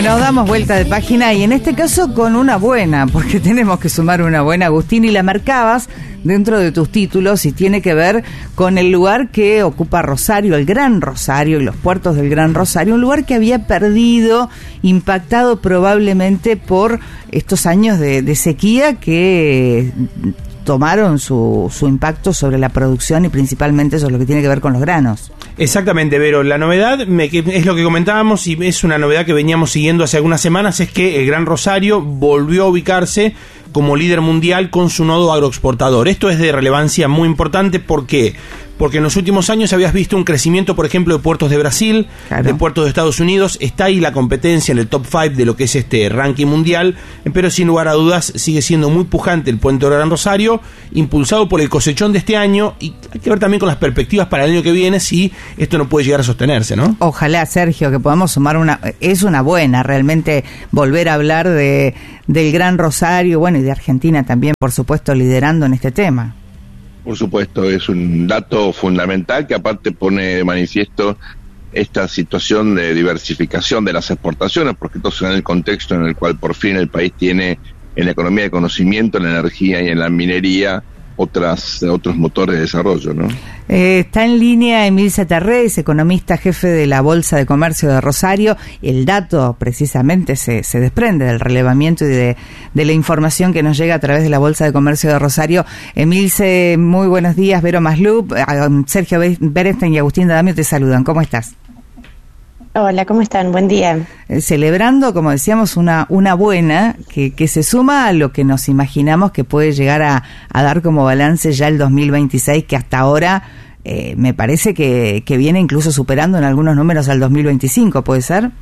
Bueno, damos vuelta de página y en este caso con una buena, porque tenemos que sumar una buena, Agustín, y la marcabas dentro de tus títulos y tiene que ver con el lugar que ocupa Rosario, el Gran Rosario y los puertos del Gran Rosario, un lugar que había perdido, impactado probablemente por estos años de sequía que tomaron su impacto sobre la producción y principalmente sobre lo que tiene que ver con los granos. Exactamente, Vero. La novedad, es lo que comentábamos y es una novedad que veníamos siguiendo hace algunas semanas, es que el Gran Rosario volvió a ubicarse como líder mundial con su nodo agroexportador. Esto es de relevancia muy importante. ¿Por qué? Porque en los últimos años habías visto un crecimiento, por ejemplo, de puertos de Brasil, claro, de puertos de Estados Unidos. Está ahí la competencia en el top 5 de lo que es este ranking mundial, pero sin lugar a dudas sigue siendo muy pujante el puerto de Gran Rosario, impulsado por el cosechón de este año, y hay que ver también con las perspectivas para el año que viene si esto no puede llegar a sostenerse, ¿no? Ojalá, Sergio, que podamos sumar es una buena, realmente volver a hablar del Gran Rosario, bueno, y de Argentina también, por supuesto, liderando en este tema. Por supuesto, es un dato fundamental que aparte pone de manifiesto esta situación de diversificación de las exportaciones, porque esto se da en el contexto en el cual por fin el país tiene en la economía de conocimiento, en la energía y en la minería otros motores de desarrollo, ¿no? Está en línea Emilce Terrés, economista jefe de la Bolsa de Comercio de Rosario. El dato precisamente se desprende del relevamiento y de la información que nos llega a través de la Bolsa de Comercio de Rosario. Emilce, muy buenos días. Vero Maslup, Sergio Berenstein y Agustín D'Adamio te saludan. ¿Cómo estás? Hola, ¿cómo están? Buen día. Celebrando, como decíamos, una buena que se suma a lo que nos imaginamos que puede llegar a dar como balance ya el 2026, que hasta ahora me parece que viene incluso superando en algunos números al 2025, ¿puede ser?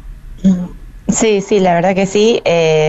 Sí, la verdad que sí.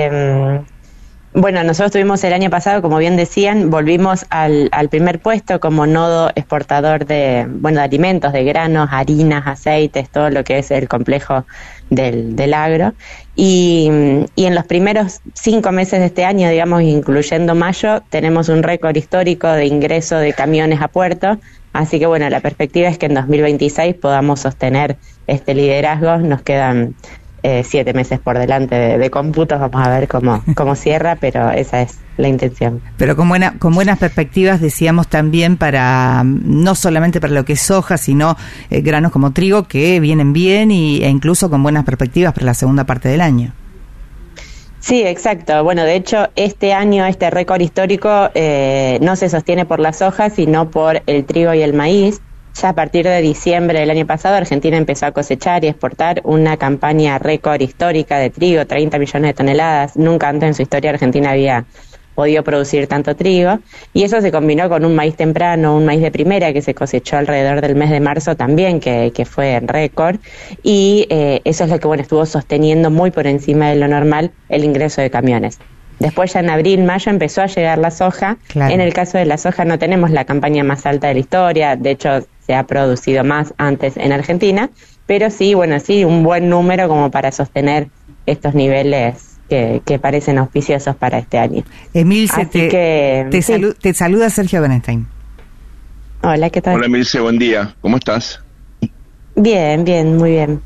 Bueno, nosotros tuvimos el año pasado, como bien decían, volvimos al primer puesto como nodo exportador de alimentos, de granos, harinas, aceites, todo lo que es el complejo del agro. Y en los primeros 5 meses de este año, digamos, incluyendo mayo, tenemos un récord histórico de ingreso de camiones a puerto. Así que bueno, la perspectiva es que en 2026 podamos sostener este liderazgo. Nos quedan 7 meses por delante de cómputos, vamos a ver cómo cierra, pero esa es la intención. Pero con buenas perspectivas, decíamos también, para no solamente para lo que es soja, sino granos como trigo, que vienen bien e incluso con buenas perspectivas para la segunda parte del año. Sí, exacto. Bueno, de hecho, este año, este récord histórico no se sostiene por la soja, sino por el trigo y el maíz. Ya a partir de diciembre del año pasado, Argentina empezó a cosechar y exportar una campaña récord histórica de trigo, 30 millones de toneladas. Nunca antes en su historia Argentina había podido producir tanto trigo. Y eso se combinó con un maíz temprano, un maíz de primera que se cosechó alrededor del mes de marzo también, que fue récord. Y eso es lo que estuvo sosteniendo muy por encima de lo normal el ingreso de camiones. Después ya en abril, mayo empezó a llegar la soja. Claro. En el caso de la soja no tenemos la campaña más alta de la historia, de hecho se ha producido más antes en Argentina, pero sí, un buen número como para sostener estos niveles que parecen auspiciosos para este año. Emilce, te saluda Sergio Berenstein. Hola, ¿qué tal? Hola Emilce, buen día, ¿cómo estás? Bien, muy bien.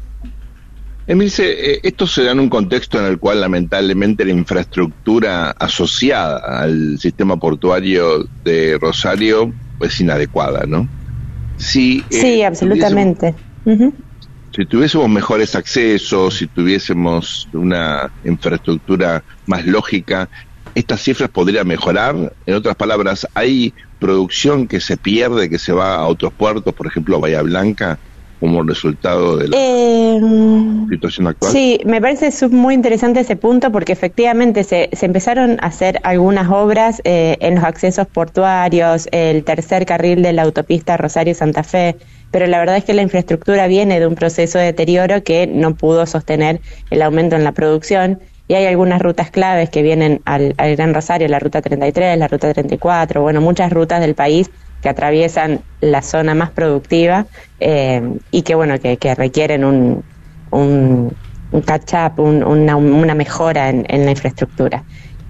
Emilce, esto se da en un contexto en el cual lamentablemente la infraestructura asociada al sistema portuario de Rosario es inadecuada, ¿no? Sí, absolutamente. Si tuviésemos mejores accesos, si tuviésemos una infraestructura más lógica, estas cifras podrían mejorar. En otras palabras, ¿hay producción que se pierde, que se va a otros puertos, por ejemplo, Bahía Blanca, como resultado de la situación actual? Sí, me parece muy interesante ese punto, porque efectivamente se empezaron a hacer algunas obras en los accesos portuarios, el tercer carril de la autopista Rosario-Santa Fe, pero la verdad es que la infraestructura viene de un proceso de deterioro que no pudo sostener el aumento en la producción, y hay algunas rutas claves que vienen al Gran Rosario, la ruta 33, la ruta 34, muchas rutas del país que atraviesan la zona más productiva y que requieren un catch-up, una mejora en la infraestructura.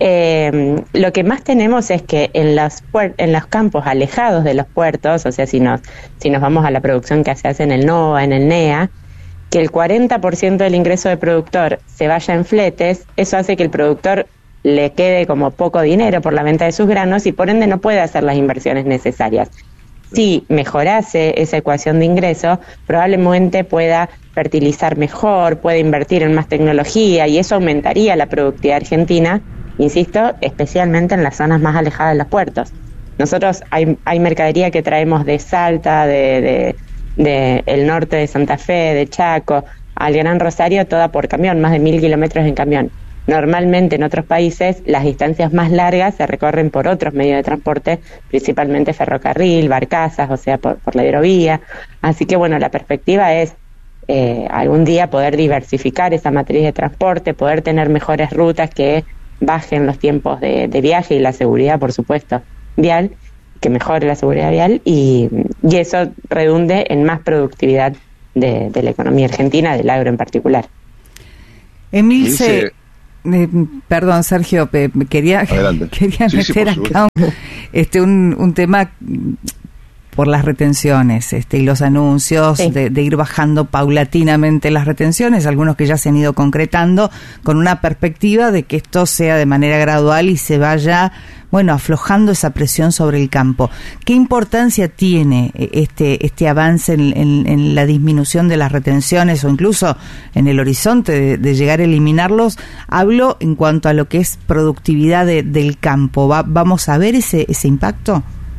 Lo que más tenemos es que en los campos alejados de los puertos, o sea, si nos vamos a la producción que se hace en el NOA, en el NEA, que el 40% del ingreso del productor se vaya en fletes, eso hace que el productor le quede como poco dinero por la venta de sus granos y por ende no puede hacer las inversiones necesarias. Si mejorase esa ecuación de ingreso, probablemente pueda fertilizar mejor, puede invertir en más tecnología y eso aumentaría la productividad argentina, insisto, especialmente en las zonas más alejadas de los puertos. Nosotros hay mercadería que traemos de Salta, de el norte de Santa Fe, de Chaco, al Gran Rosario, toda por camión, más de 1.000 kilómetros en camión. Normalmente en otros países las distancias más largas se recorren por otros medios de transporte, principalmente ferrocarril, barcazas, o sea, por la hidrovía. Así que bueno, la perspectiva es algún día poder diversificar esa matriz de transporte, poder tener mejores rutas que bajen los tiempos de viaje y la seguridad, por supuesto, vial, que mejore la seguridad vial y eso redunde en más productividad de la economía argentina, del agro en particular. Emilce, perdón, Sergio, quería meter acá un tema por las retenciones y los anuncios de ir bajando paulatinamente las retenciones, algunos que ya se han ido concretando, con una perspectiva de que esto sea de manera gradual y se vaya, aflojando esa presión sobre el campo. ¿Qué importancia tiene este avance en la disminución de las retenciones o incluso en el horizonte de llegar a eliminarlos? Hablo en cuanto a lo que es productividad del campo. ¿Vamos a ver ese impacto?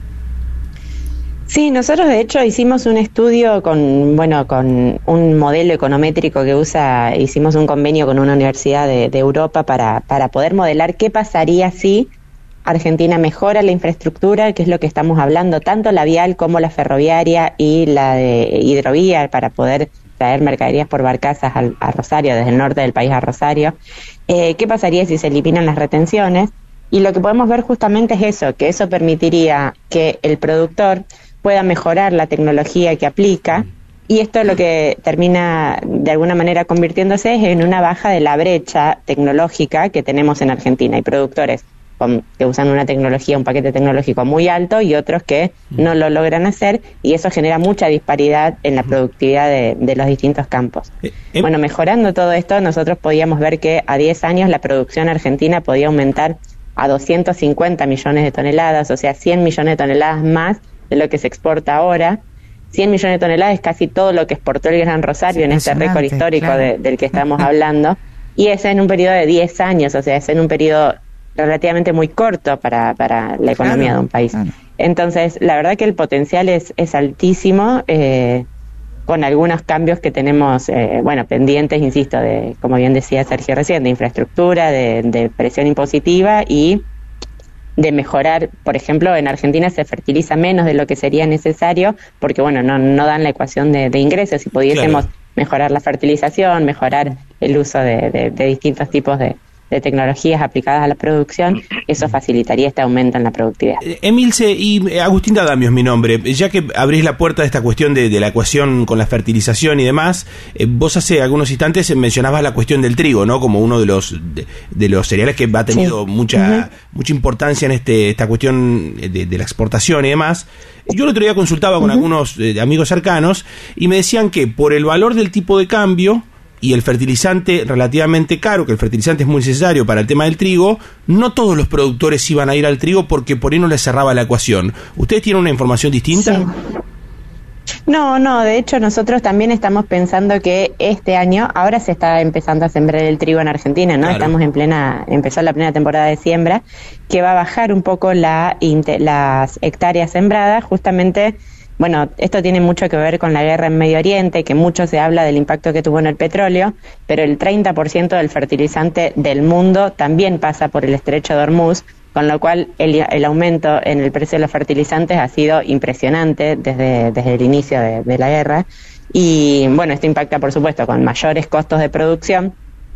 Sí, nosotros de hecho hicimos un estudio con un modelo econométrico hicimos un convenio con una universidad de Europa para poder modelar qué pasaría si Argentina mejora la infraestructura, que es lo que estamos hablando, tanto la vial como la ferroviaria y la de hidrovía, para poder traer mercaderías por barcazas a Rosario, desde el norte del país a Rosario. ¿Qué pasaría si se eliminan las retenciones? Y lo que podemos ver justamente es eso, que eso permitiría que el productor pueda mejorar la tecnología que aplica, y esto lo que termina de alguna manera convirtiéndose es en una baja de la brecha tecnológica que tenemos en Argentina. Hay productores que usan una tecnología, un paquete tecnológico muy alto y otros que no lo logran hacer, y eso genera mucha disparidad en la productividad de los distintos campos. Mejorando todo esto, nosotros podíamos ver que a 10 años la producción argentina podía aumentar a 250 millones de toneladas, o sea, 100 millones de toneladas más de lo que se exporta ahora. 100 millones de toneladas es casi todo lo que exportó el Gran Rosario en este récord histórico, claro, del que estamos hablando, y es en un periodo de 10 años, o sea, es en un periodo relativamente muy corto para la economía de un país. Claro. Entonces, la verdad que el potencial es altísimo, con algunos cambios que tenemos, pendientes, insisto, como bien decía Sergio recién, de infraestructura, de presión impositiva y de mejorar. Por ejemplo, en Argentina se fertiliza menos de lo que sería necesario porque, no dan la ecuación de ingresos. Si pudiésemos mejorar la fertilización, mejorar el uso de distintos tipos de tecnologías aplicadas a la producción, eso facilitaría este aumento en la productividad. Emilce, y Agustín D'Adamio es mi nombre. Ya que abrís la puerta de esta cuestión de la ecuación con la fertilización y demás, vos hace algunos instantes mencionabas la cuestión del trigo, ¿no? Como uno de los cereales que ha tenido mucha importancia en esta cuestión de la exportación y demás. Yo el otro día consultaba con algunos amigos cercanos y me decían que por el valor del tipo de cambio y el fertilizante relativamente caro, que el fertilizante es muy necesario para el tema del trigo, no todos los productores iban a ir al trigo porque por ahí no les cerraba la ecuación. ¿Ustedes tienen una información distinta? Sí. No, de hecho nosotros también estamos pensando que este año, ahora se está empezando a sembrar el trigo en Argentina, ¿no? Claro. Estamos empezó la plena temporada de siembra, que va a bajar un poco las hectáreas sembradas, justamente. Esto tiene mucho que ver con la guerra en Medio Oriente, que mucho se habla del impacto que tuvo en el petróleo, pero el 30% del fertilizante del mundo también pasa por el estrecho de Hormuz, con lo cual el aumento en el precio de los fertilizantes ha sido impresionante desde el inicio de la guerra. Y esto impacta, por supuesto, con mayores costos de producción.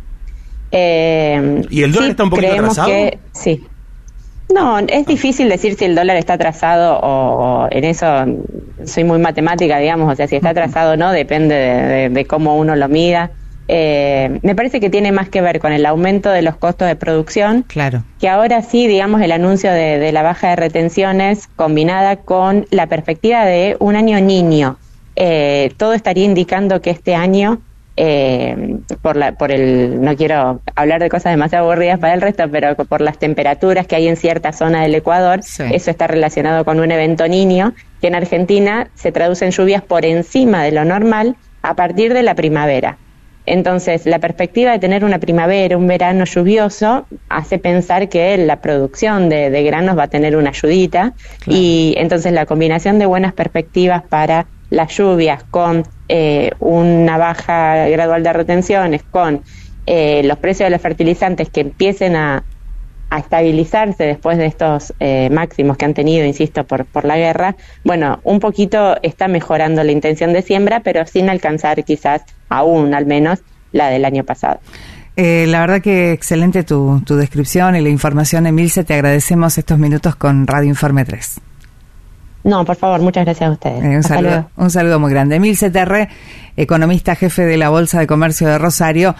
¿Y el dólar está un poquito atrasado? Sí. No, es difícil decir si el dólar está atrasado o en eso soy muy matemática, digamos, o sea, si está atrasado o no, depende de cómo uno lo mida. Me parece que tiene más que ver con el aumento de los costos de producción, claro, que ahora sí, digamos, el anuncio de la baja de retenciones combinada con la perspectiva de un año niño. Todo estaría indicando que este año no quiero hablar de cosas demasiado aburridas para el resto, pero por las temperaturas que hay en cierta zona del Ecuador, sí. Eso está relacionado con un evento Niño, que en Argentina se traduce en lluvias por encima de lo normal a partir de la primavera. Entonces, la perspectiva de tener una primavera, un verano lluvioso, hace pensar que la producción de granos va a tener una ayudita, claro. Y entonces la combinación de buenas perspectivas para las lluvias con una baja gradual de retenciones, con los precios de los fertilizantes que empiecen a estabilizarse después de estos máximos que han tenido, insisto, por la guerra, bueno, un poquito está mejorando la intención de siembra, pero sin alcanzar quizás aún, al menos, la del año pasado. La verdad que excelente tu descripción y la información, Emilce. Te agradecemos estos minutos con Radio Informe 3. No, por favor, muchas gracias a ustedes. Un saludo muy grande. Emilce Terre, economista jefe de la Bolsa de Comercio de Rosario.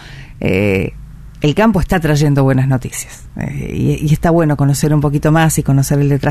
El campo está trayendo buenas noticias y está bueno conocer un poquito más y conocer el detrás